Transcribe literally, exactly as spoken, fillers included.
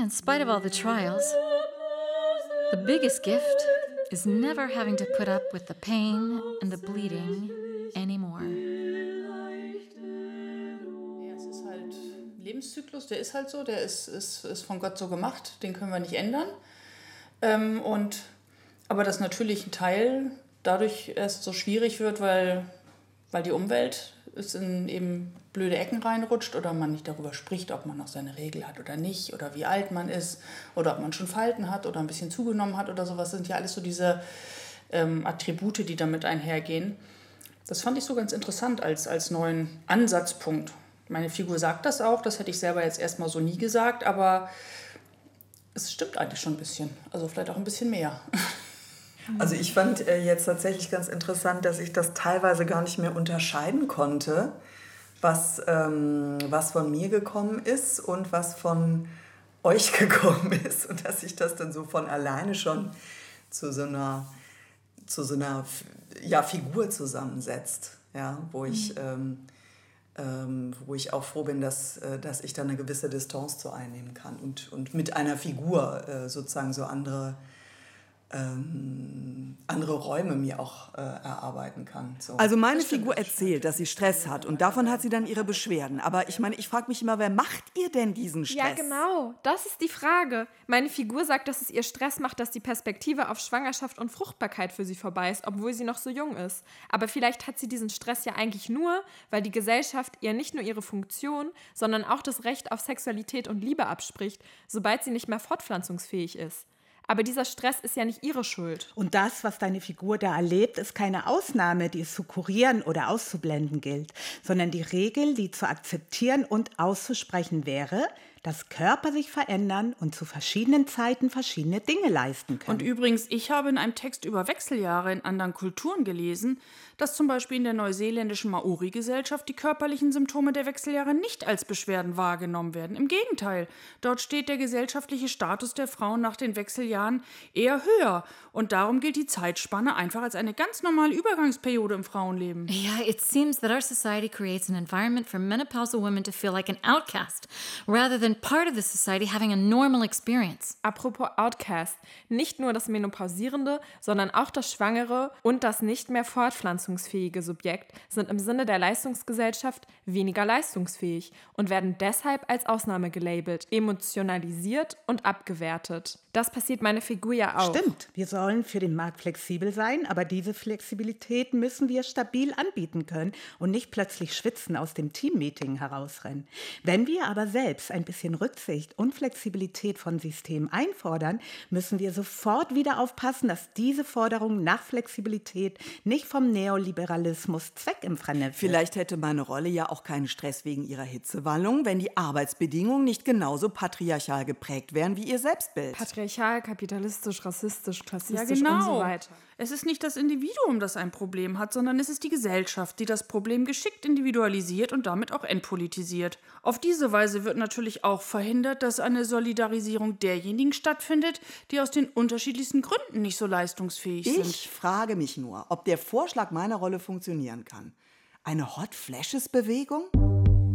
in spite of all the trials, the biggest gift is never having to put up with the pain and the bleeding anymore. Ja, es ist halt Lebenszyklus, der ist halt so, der ist, ist, ist von Gott so gemacht, den können wir nicht ändern. Ähm, und, aber dass natürlich ein Teil dadurch erst so schwierig wird, weil, weil die Umwelt es in eben blöde Ecken reinrutscht oder man nicht darüber spricht, ob man noch seine Regel hat oder nicht oder wie alt man ist oder ob man schon Falten hat oder ein bisschen zugenommen hat oder sowas. Das sind ja alles so diese ähm, Attribute, die damit einhergehen. Das fand ich so ganz interessant als, als neuen Ansatzpunkt. Meine Figur sagt das auch, das hätte ich selber jetzt erstmal so nie gesagt, aber es stimmt eigentlich schon ein bisschen. Also vielleicht auch ein bisschen mehr. Also ich fand äh, jetzt tatsächlich ganz interessant, dass ich das teilweise gar nicht mehr unterscheiden konnte, was, ähm, was von mir gekommen ist und was von euch gekommen ist. Und dass sich das dann so von alleine schon zu so einer, zu so einer ja, Figur zusammensetzt, ja, wo ich... Mhm. Ähm, Ähm, wo ich auch froh bin, dass, äh, dass ich da eine gewisse Distanz zu einnehmen kann und, und mit einer Figur äh, sozusagen so andere, ähm, andere Räume mir auch äh, erarbeiten kann. So. Also meine Figur erzählt, dass sie Stress hat und davon hat sie dann ihre Beschwerden. Aber ich meine, ich frage mich immer, wer macht ihr denn diesen Stress? Ja, genau, das ist die Frage. Meine Figur sagt, dass es ihr Stress macht, dass die Perspektive auf Schwangerschaft und Fruchtbarkeit für sie vorbei ist, obwohl sie noch so jung ist. Aber vielleicht hat sie diesen Stress ja eigentlich nur, weil die Gesellschaft ihr nicht nur ihre Funktion, sondern auch das Recht auf Sexualität und Liebe abspricht, sobald sie nicht mehr fortpflanzungsfähig ist. Aber dieser Stress ist ja nicht ihre Schuld. Und das, was deine Figur da erlebt, ist keine Ausnahme, die es zu kurieren oder auszublenden gilt, sondern die Regel, die zu akzeptieren und auszusprechen wäre, dass Körper sich verändern und zu verschiedenen Zeiten verschiedene Dinge leisten können. Und übrigens, ich habe in einem Text über Wechseljahre in anderen Kulturen gelesen, dass zum Beispiel in der neuseeländischen Maori-Gesellschaft die körperlichen Symptome der Wechseljahre nicht als Beschwerden wahrgenommen werden. Im Gegenteil, dort steht der gesellschaftliche Status der Frauen nach den Wechseljahren eher höher. Und darum gilt die Zeitspanne einfach als eine ganz normale Übergangsperiode im Frauenleben. Yeah, it seems that our society creates an environment for menopausal women to feel like an outcast, rather than part of the society having a normal experience. Apropos Outcast, nicht nur das menopausierende, sondern auch das schwangere und das nicht mehr fortpflanzungsfähige Subjekt sind im Sinne der Leistungsgesellschaft weniger leistungsfähig und werden deshalb als Ausnahme gelabelt, emotionalisiert und abgewertet. Das passiert meiner Figur ja auch. Stimmt, wir sollen für den Markt flexibel sein, aber diese Flexibilität müssen wir stabil anbieten können und nicht plötzlich schwitzen aus dem Teammeeting herausrennen. Wenn wir aber selbst ein bisschen Rücksicht und Flexibilität von Systemen einfordern, müssen wir sofort wieder aufpassen, dass diese Forderung nach Flexibilität nicht vom Neoliberalismus zweckentfremdet wird. Vielleicht hätte meine Rolle ja auch keinen Stress wegen ihrer Hitzewallung, wenn die Arbeitsbedingungen nicht genauso patriarchal geprägt wären wie ihr Selbstbild. Patriarchal, kapitalistisch, rassistisch, klassistisch Ja, genau. und so weiter. Es ist nicht das Individuum, das ein Problem hat, sondern es ist die Gesellschaft, die das Problem geschickt individualisiert und damit auch entpolitisiert. Auf diese Weise wird natürlich auch verhindert, dass eine Solidarisierung derjenigen stattfindet, die aus den unterschiedlichsten Gründen nicht so leistungsfähig Ich sind. Ich frage mich nur, ob der Vorschlag meiner Rolle funktionieren kann. Eine Hot Flashes Bewegung?